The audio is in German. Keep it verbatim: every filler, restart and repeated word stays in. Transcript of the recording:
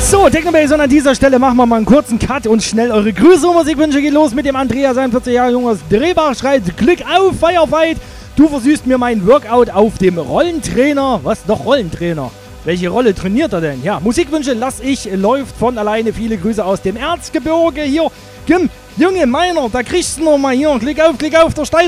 So, Technobase, und an dieser Stelle machen wir mal einen kurzen Cut und schnell eure Grüße und Musikwünsche geht los mit dem Andreas, einundvierzig Jahre jung aus Drehbach, schreit Glück auf, Firefight. Du versüßt mir mein Workout auf dem Rollentrainer. Was? Doch Rollentrainer? Welche Rolle trainiert er denn? Ja, Musikwünsche lass ich, läuft von alleine. Viele Grüße aus dem Erzgebirge hier. Kim, Junge, meiner, da kriegst du noch mal hier. Klick auf, klick auf, der Steil.